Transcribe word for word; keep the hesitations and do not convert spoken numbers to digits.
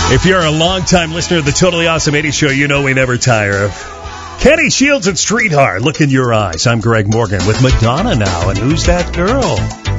If you're a long-time listener of the Totally Awesome eighties Show, you know we never tire of Kenny Shields and Streetheart. Look in your eyes. I'm Greg Morgan with Madonna now, and Who's That Girl?